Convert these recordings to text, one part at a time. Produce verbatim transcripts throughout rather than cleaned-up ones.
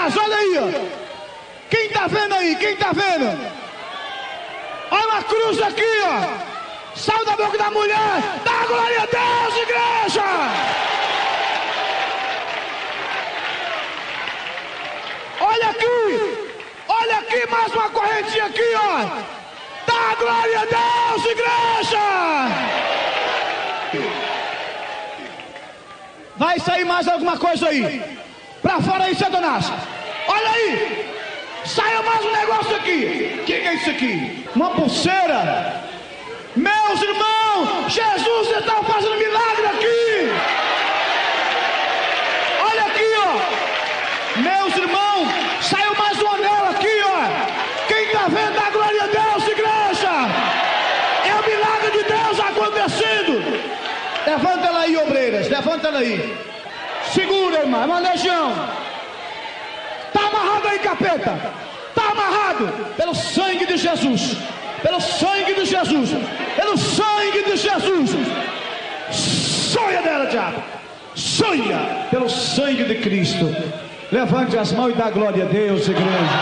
casa, olha aí, ó. Quem tá vendo aí? Quem tá vendo? Olha uma cruz aqui, ó. Saiu da boca da mulher. Dá glória a Deus, igreja. Olha aqui. Olha aqui, mais uma correntinha aqui, ó. Dá glória a Deus, igreja. Vai sair mais alguma coisa aí. Pra fora aí, Satanás. Olha aí. Saiu mais um negócio aqui. O que é isso aqui? Uma pulseira. Meus irmãos, Jesus está fazendo milagre aqui. Olha aqui, ó. Meus irmãos, saiu mais um anel aqui, ó. Quem está vendo, dá glória a Deus, igreja. É o milagre de Deus acontecendo. Levanta ela aí, obreiras, levanta ela aí. Segura, irmã, é uma legião. Está amarrado aí, capeta. Está amarrado pelo sangue de Jesus. Pelo sangue de Jesus. Pelo sangue de Jesus. Sonha dela, diabo. Sonha pelo sangue de Cristo. Levante as mãos e dá glória a Deus, igreja.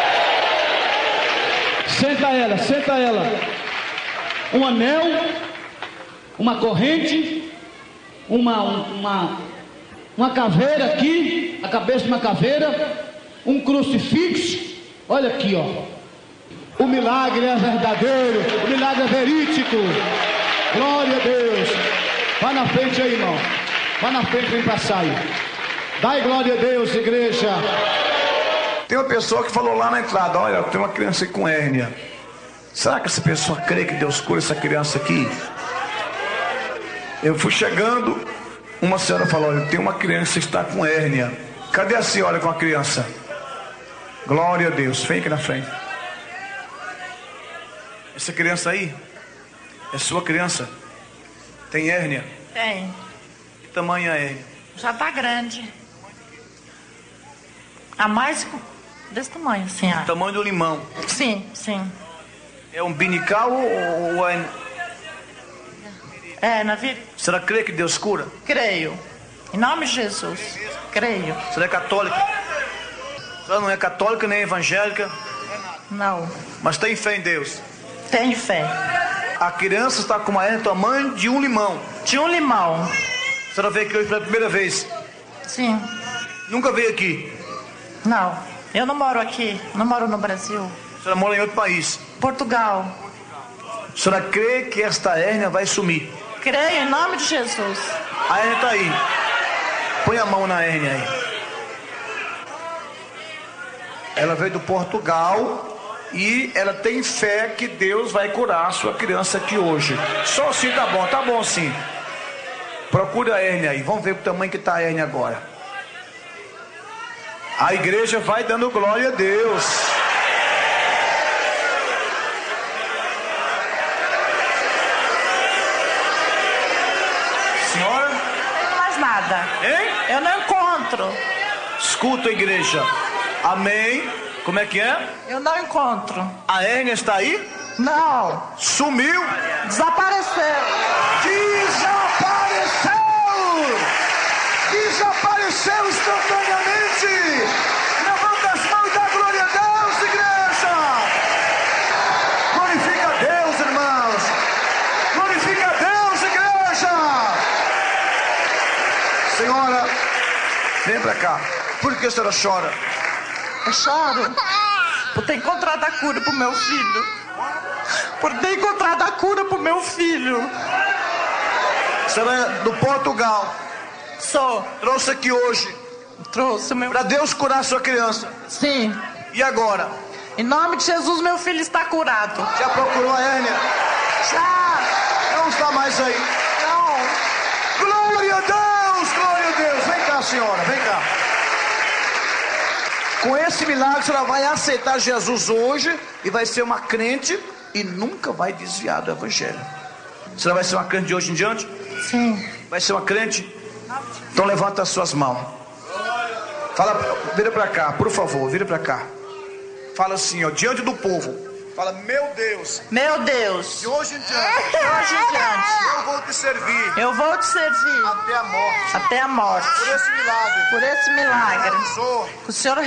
Senta ela, senta ela. Um anel, uma corrente, uma, uma, uma caveira aqui, a cabeça de uma caveira, um crucifixo. Olha aqui, ó. O milagre é verdadeiro, o milagre é verídico. Glória a Deus. Vai na frente aí, irmão. Vai na frente, vem passar aí. Dai glória a Deus, igreja. Tem uma pessoa que falou lá na entrada: olha, tem uma criança aí com hérnia. Será que essa pessoa crê que Deus cura essa criança aqui? Eu fui chegando, uma senhora falou: olha, tem uma criança que está com hérnia. Cadê a senhora com a criança? Glória a Deus. Vem aqui na frente. Essa criança aí é sua criança? Tem hérnia? Tem. Que tamanho é a hérnia? Já tá grande. A mais desse tamanho, assim, ó. Tamanho do limão. Sim, sim. É umbilical ou, ou é... É, na vida. Será que crê que Deus cura? Creio. Em nome de Jesus. Creio. Você é católica? Você não é católica nem evangélica? Não. Mas tem fé em Deus? Tenho fé. A criança está com uma hérnia do tamanho de um limão. De um limão. A senhora veio aqui hoje pela primeira vez? Sim. Nunca veio aqui? Não. Eu não moro aqui. Não moro no Brasil. A senhora mora em outro país? Portugal. A senhora crê que esta hérnia vai sumir? Creio em nome de Jesus. A hérnia está aí. Põe a mão na hérnia aí. Ela veio do Portugal e ela tem fé que Deus vai curar a sua criança aqui hoje. Só assim tá bom, tá bom sim. Procura a hérnia aí. Vamos ver o tamanho que está a hérnia agora. A igreja vai dando glória a Deus. Senhora? Não tenho mais nada. Hein? Eu não encontro. Escuta, igreja. Amém. Como é que é? Eu não encontro. A hérnia está aí? Não. Sumiu? Desapareceu. Desapareceu! Desapareceu instantaneamente! Levanta as mãos e dá glória a Deus, igreja! Glorifica a Deus, irmãos! Glorifica a Deus, igreja! Senhora, vem pra cá. Por que a senhora chora? Eu choro por ter encontrado a cura pro meu filho. Por ter encontrado a cura pro meu filho. A senhora é do Portugal. Sou. Trouxe aqui hoje Trouxe o meu... para Deus curar a sua criança. Sim. E agora? Em nome de Jesus, meu filho está curado. Já procurou a hérnia? Já. Não está mais aí. Não. Glória a Deus, glória a Deus. Vem cá, senhora, vem cá. Com esse milagre, a senhora vai aceitar Jesus hoje e vai ser uma crente e nunca vai desviar do evangelho. A senhora vai ser uma crente de hoje em diante? Sim. Vai ser uma crente? Então levanta as suas mãos. Fala, vira para cá, por favor, vira para cá. Fala assim, ó, diante do povo. Fala, meu Deus. Meu Deus. De hoje em diante. De hoje em diante. Eu vou te servir. Eu vou te servir. Até a morte. Até a morte. Por esse milagre. Por esse milagre. Senhor. O Senhor